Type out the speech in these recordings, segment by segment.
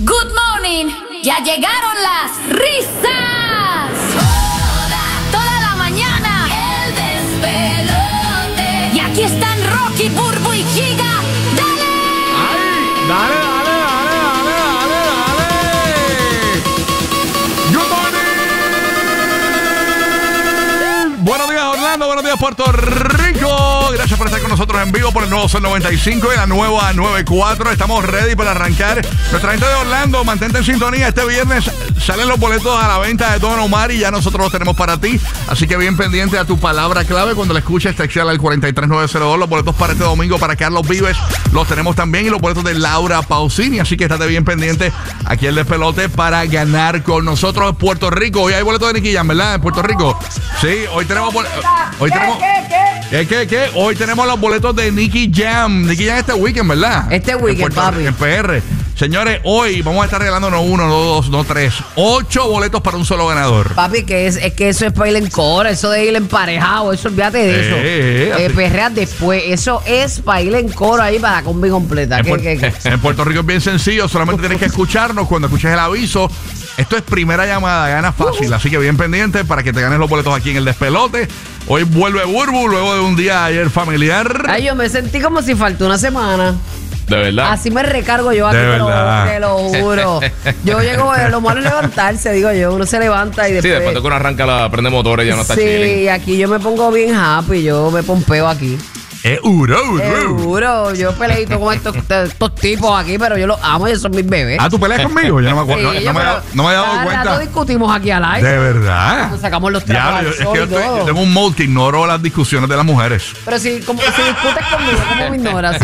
Good morning, ya llegaron las risas. Toda la mañana, el despelote. Y aquí están Rocky, Burbu y Giga. ¡Dale! ¡Ay! ¡Dale! ¡Good morning! Buenos días, Orlando. Buenos días, Puerto Rico. Gracias por estar con nosotros en vivo por el nuevo Sol 95 y la nueva 94. Estamos ready para arrancar. Nuestra gente de Orlando, mantente en sintonía. Este viernes salen los boletos a la venta de Don Omar y ya nosotros los tenemos para ti. Así que bien pendiente a tu palabra clave. Cuando la escuches, texteala al 43902. Los boletos para este domingo para Carlos Vives los tenemos también. Y los boletos de Laura Pausini. Así que estate bien pendiente aquí el despelote para ganar con nosotros en Puerto Rico. Hoy hay boletos de Nicky Jam, ¿verdad? En Puerto Rico. Sí, hoy tenemos ¿Qué? Hoy tenemos los boletos de Nicky Jam. Nicky Jam este weekend, ¿verdad? Este weekend, papi. En PR. Señores, hoy vamos a estar regalando no uno, no dos, no tres, 8 boletos para un solo ganador. Papi, que es que eso es para ir en coro, eso de ir emparejado, eso olvídate de eso. Perreas después, eso es para ir en coro ahí para la combi completa. En Puerto Rico es bien sencillo, solamente tienes que escucharnos cuando escuches el aviso. Esto es primera llamada, gana fácil, así que bien pendiente para que te ganes los boletos aquí en el despelote. Hoy vuelve Burbu luego de un día ayer familiar. Ay, yo me sentí como si faltó una semana. De verdad. Así me recargo yo aquí, te lo juro. Yo llego, lo malo es levantarse, digo yo. Uno se levanta y después... Sí, después de que uno arranca, prende motores, ya no está chilling. Sí, aquí yo me pongo bien happy, yo me pompeo aquí. Seguro, yo peleito con estos tipos aquí, pero yo los amo, ellos son mis bebés. ¿Tú peleas conmigo? Yo no me acuerdo, sí, no me he dado cuenta. Rato discutimos aquí al aire. De verdad. Nos sacamos los trapos al sol y todo. Yo tengo un mode que ignoro las discusiones de las mujeres. Pero si discutes conmigo, ¿cómo me ignoras?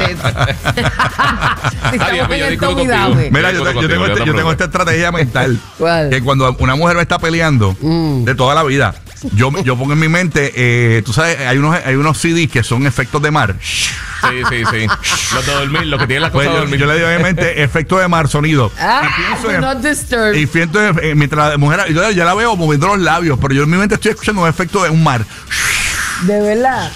Mira, yo tengo esta estrategia mental. ¿Cuál? Que cuando una mujer me está peleando de toda la vida, yo pongo en mi mente, tú sabes, hay unos CDs que son efectos de mar. Sí. Los de dormir, los que tienen las cosas de dormir. Yo le digo en mi mente efecto de mar, sonido. Not disturbed. Y pienso mientras la mujer, yo ya la veo moviendo los labios, pero yo en mi mente estoy escuchando un efecto de un mar. De verdad.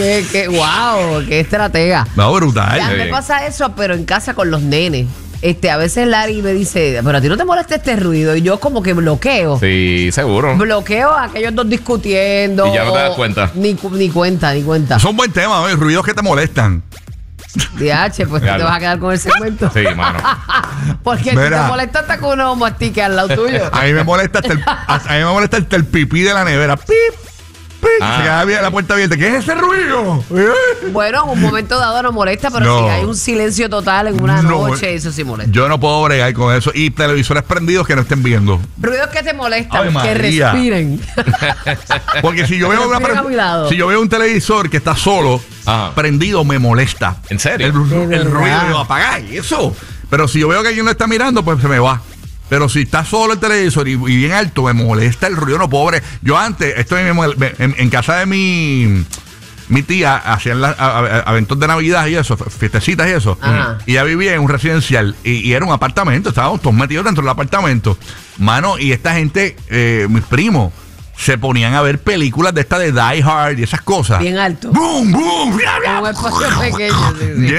Wow, qué estratega. No, brutal. Ya me pasa eso, pero en casa con los nenes. A veces Larry me dice, pero a ti no te molesta este ruido. Y yo como que bloqueo. Sí, seguro. Bloqueo a aquellos dos discutiendo. Y ya no te das cuenta. Ni cuenta. Es un buen tema, ruidos que te molestan. DH, pues tú te vas a quedar con el segmento. Sí, mano. Porque te molesta hasta que uno mastique al lado tuyo. A mí me molesta hasta el pipí de la nevera. ¡Pip! Se queda bien la puerta abierta. ¿Qué es ese ruido? Bueno, en un momento dado no molesta, pero si hay un silencio total en una noche, eso sí molesta. Yo no puedo bregar con eso. Y televisores prendidos que no estén viendo. Ruidos que te molestan, que respiren. Porque si yo veo un televisor que está solo, prendido, me molesta. ¿En serio? El ruido, apagar eso. Pero si yo veo que alguien lo está mirando, pues se me va. Pero si está solo el televisor y bien alto, me molesta el ruido, no pobre. Yo antes, en casa de mi tía, hacían eventos de Navidad y eso, fiestecitas y eso. Y ella vivía en un residencial y era un apartamento, estábamos todos metidos dentro del apartamento. Mano, y esta gente, mis primos, se ponían a ver películas de esta de Die Hard y esas cosas. Bien alto. ¡Bum, bum! Un espacio pequeño.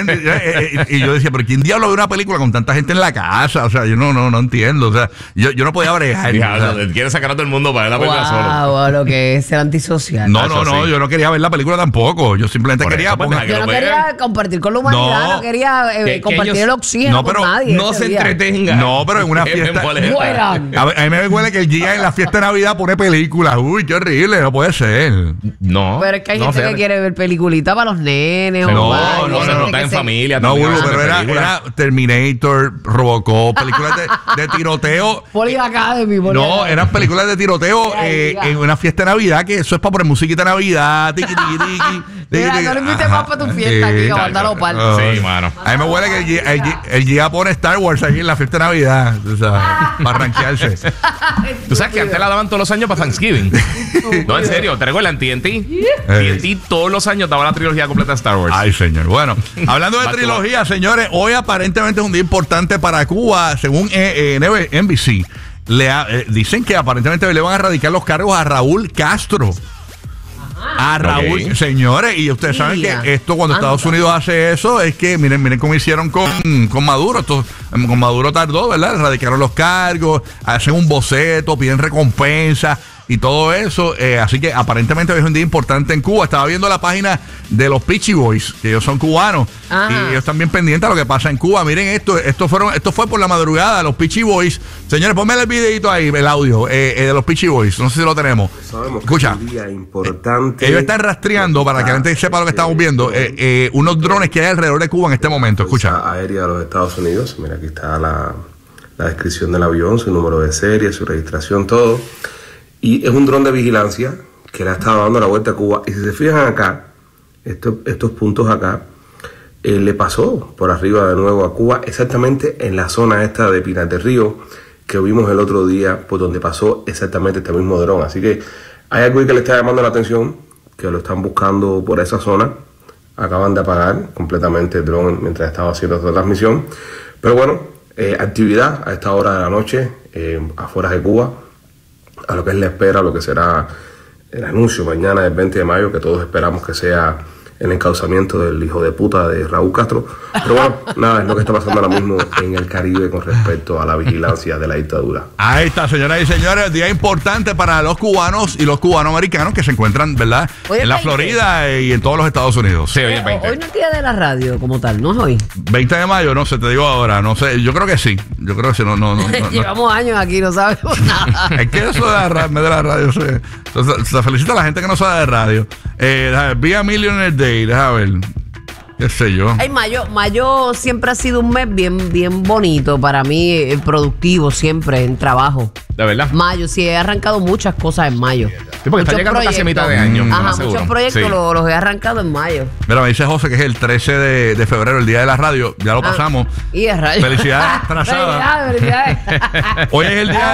Y yo decía, pero ¿quién diablo ve una película con tanta gente en la casa? O sea, yo no entiendo. O sea, yo no podía bregar. Quieres sacar a todo el mundo para ver la película solo. Wow, lo que es ser antisocial. No, yo no quería ver la película tampoco. Yo simplemente quería... Yo no quería compartir con la humanidad, no quería compartir el oxígeno con nadie. No se entretengan. No, pero en una fiesta... A mí me huele que el Giga en la fiesta de Navidad pone películas. Uy, qué horrible, no puede ser. No. Pero es que hay gente que quiere ver peliculitas para los nenes. No, está en familia. No, pero era Terminator, Robocop, películas de tiroteo. Police Academy. No, eran películas de tiroteo en una fiesta de Navidad, que eso es para poner musiquita de Navidad. Tiki. Mira, no le invites más para tu fiesta aquí, que mándalo para. Sí, mano. A mí me huele que el Giga pone Star Wars aquí en la fiesta de Navidad, o sea, para arranquearse. Tú sabes que antes la daban todos los años para Thanksgiving. No, en serio, ¿te recuerdas en TNT? TNT todos los años daba la trilogía completa de Star Wars. Ay, señor. Bueno, hablando de trilogía, señores, hoy aparentemente es un día importante para Cuba, según NBC. Dicen que aparentemente le van a radicar los cargos a Raúl Castro. A Raúl, Ok. señores, y ustedes saben que esto cuando Estados Unidos hace eso es que miren cómo hicieron con Maduro. Con Maduro tardó, ¿verdad? Radicaron los cargos, hacen un boceto, piden recompensa y todo eso. Así que aparentemente hoy es un día importante en Cuba. Estaba viendo la página de los Peachy Boys, que ellos son cubanos, y ellos están bien pendientes a lo que pasa en Cuba. Miren esto fue por la madrugada, los Peachy Boys. Señores, ponme el videito ahí, el audio de los Peachy Boys. No sé si lo tenemos. Escucha. Importante. Ellos están rastreando, para que la gente sepa lo que estamos viendo, unos drones que hay alrededor de Cuba en este momento. Escucha. Aérea de los Estados Unidos. Mira, aquí está la descripción del avión, su número de serie, su registración, todo. Y es un dron de vigilancia que le ha estado dando la vuelta a Cuba. Y si se fijan acá, estos puntos acá, le pasó por arriba de nuevo a Cuba, exactamente en la zona esta de Pinar del Río, que vimos el otro día, por donde pasó exactamente este mismo dron. Así que hay algo que le está llamando la atención, que lo están buscando por esa zona. Acaban de apagar completamente el dron mientras estaba haciendo esta transmisión. Pero bueno, actividad a esta hora de la noche, afuera de Cuba, a lo que es la espera, lo que será el anuncio mañana del 20 de mayo, que todos esperamos que sea el encauzamiento del hijo de puta de Raúl Castro. Pero bueno, nada, es lo que está pasando ahora mismo en el Caribe con respecto a la vigilancia de la dictadura. Ahí está, señoras y señores, día importante para los cubanos y los cubanoamericanos que se encuentran, ¿verdad? Hoy es En la 20. Florida y en todos los Estados Unidos. Sí, hoy es 20. Hoy no es día de la radio como tal, ¿no es hoy? 20 de mayo, no sé, te digo ahora, no sé, yo creo que sí. Yo creo que sí, no. Llevamos años aquí, no sabemos nada. Es que eso de la radio, se felicita a la gente que no sabe de radio. Be a Millionaire Day, déjame ver. Qué sé yo. Ay, mayo siempre ha sido un mes bien bonito para mí, productivo siempre en trabajo. ¿De verdad? Mayo, sí, he arrancado muchas cosas en mayo. Sí, porque está Muchos llegando casi a mitad de año. Ajá, más seguro. muchos proyectos Sí. los he arrancado en mayo. Mira, me dice José que es el 13 de febrero, el día de la radio. Ya lo pasamos. Y es rayo. Felicidades atrasadas. Felicidades. Hoy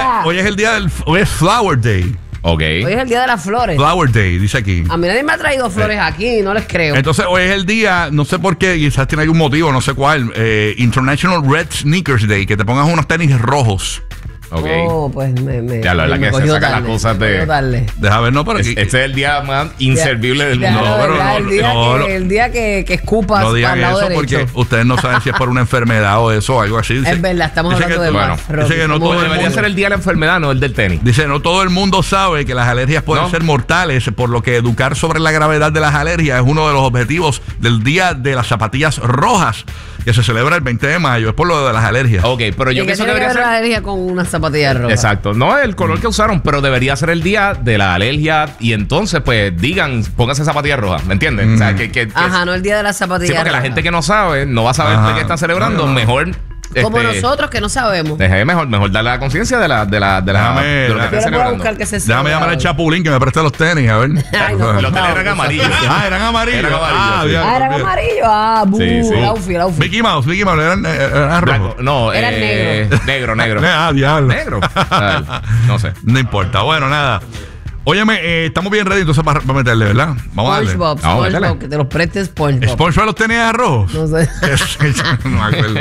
es Flower Day. Ok. Hoy es el día de las flores. Flower Day, dice aquí. A mí nadie me ha traído flores aquí, no les creo. Entonces hoy es el día, no sé por qué, quizás tiene algún motivo, no sé cuál, International Red Sneakers Day, que te pongas unos tenis rojos. Ok. Oh, pues Ya, la verdad que se cogió sacan las tarde, cosas me de- cogió tarde. Deja ver, no, pero aquí. Este es el día más inservible del mundo. No, pero Ya, no, el día que escupas No digan al lado eso derecho. porque ustedes no saben si es por una enfermedad o eso o algo así. Dice- Es verdad, estamos dice hablando que- de bueno, más, dice que no Rocky. todo el Debería mundo- ser el día de la enfermedad, no el del tenis. Dice, no todo el mundo sabe que las alergias pueden ¿No? ser mortales, por lo que educar sobre la gravedad de las alergias es uno de los objetivos del Día de las Zapatillas Rojas, que se celebra el 20 de mayo. Es por lo de las alergias. Ok, pero yo ¿Y qué pienso que tiene debería ver ser... la alergia con una zapatilla roja? Exacto, no el color que usaron, pero debería ser el día de la alergia y entonces pues digan, pónganse zapatillas rojas, ¿me entiendes? O sea, que Ajá, no el día de la zapatilla sí, porque la roja. gente que no sabe no va a saber Ajá. de qué están celebrando, mejor Como nosotros que no sabemos. mejor darle la conciencia de lo que Déjame- están Yo le voy a celebrando. buscar que se Déjame llamar al celebra. Chapulín que me preste los tenis, a ver. Ay, no, Los tenis eran amarillos. Ah, eran amarillos. Eran amarillos, sí. diablo, Ah, eran olvidé. amarillos. Ah, bu, Sí, sí. el outfit. Mickey Mouse, eran Blanco. rojos. No, Era negro. Ah, diablo. Negro. Ah, no sé. No importa. Bueno, nada. Óyeme, estamos bien ready entonces para meterle, ¿verdad? Vamos a darle. SpongeBob, Vamos, métele. SpongeBob, que te los preste SpongeBob. ¿SpongeBob los tenía rojos? No sé. No me acuerdo.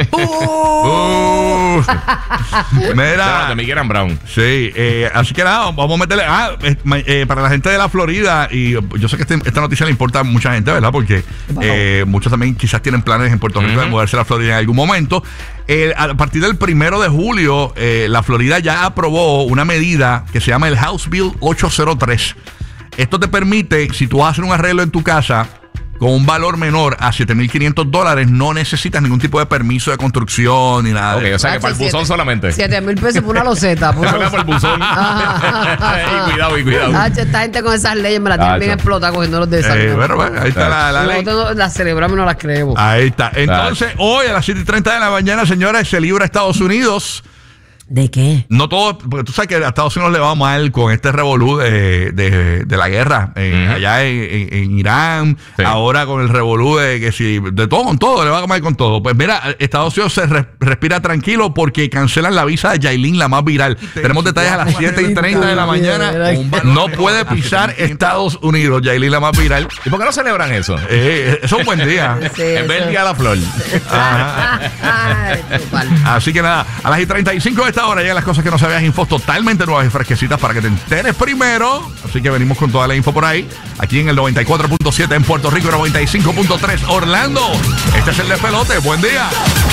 De Mira. Mickey eran Brown. Sí, así que nada, vamos a meterle. Para la gente de la Florida, y yo sé que esta noticia le importa a mucha gente, ¿verdad? Porque muchos también quizás tienen planes en Puerto Rico de mudarse a la Florida en algún momento. A partir del 1 de julio, la Florida ya aprobó una medida que se llama el House Bill 803. Esto te permite, si tú vas a hacer un arreglo en tu casa con un valor menor a $7,500, no necesitas ningún tipo de permiso de construcción ni nada. Ok, de o eso. sea que para el buzón solamente. 7,000 pesos por una loseta. Por Por el buzón. Y cuidado. Esta gente con esas leyes me la tienen bien Acho. explotada cogiendo los desayunos. Bueno, ahí está la ley. Nosotros las celebramos y no las creemos. Ahí está. Entonces, hoy a las 7:30 de la mañana, señores, se libra Estados Unidos. ¿De qué? No todo, porque tú sabes que a Estados Unidos le va mal con este revolú de la guerra allá en Irán, Sí. ahora con el revolú de que si, de todo con todo, le va mal con todo. Pues mira, Estados Unidos se respira tranquilo porque cancelan la visa de Yailin, la más viral. Tenemos detalles a las 7:30 de la mañana. No puede pisar Estados Unidos, Yailin, la más viral. ¿Y por qué no celebran eso? Eso es un buen día. Sí, En vez del eso. día de la flor. Ay, qué mal. Así que nada, a las 35 de esta esta hora llegan las cosas que no sabías, infos totalmente nuevas y fresquecitas para que te enteres primero. Así que venimos con toda la info por ahí. Aquí en el 94.7 en Puerto Rico, 95.3 Orlando. Este es el despelote. Buen día.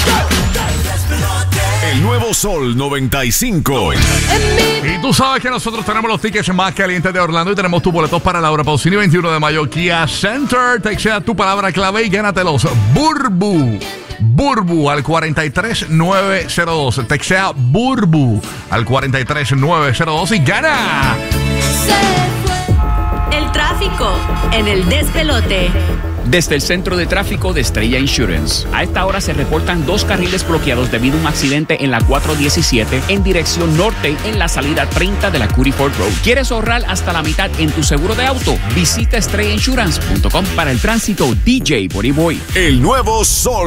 El nuevo Sol 95. Y tú sabes que nosotros tenemos los tickets más calientes de Orlando y tenemos tus boletos para Laura Pausini 21 de mayo Kia Center. Textea tu palabra clave y gánatelos. Burbu al 43902. Textea Burbu al 43902 y gana. El tráfico en el despelote. Desde el centro de tráfico de Estrella Insurance. A esta hora se reportan 2 carriles bloqueados debido a un accidente en la 417 en dirección norte en la salida 30 de la Curry Ford Road. ¿Quieres ahorrar hasta la mitad en tu seguro de auto? Visita estrellainsurance.com. Para el tránsito, DJ Body Boy. El nuevo Sol